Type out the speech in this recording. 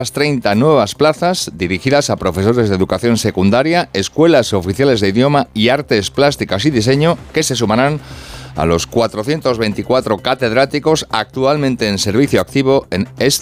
30 nuevas plazas dirigidas a profesores de educación secundaria, escuelas oficiales de idioma y artes plásticas y diseño, que se sumarán a los 424 catedráticos actualmente en servicio activo en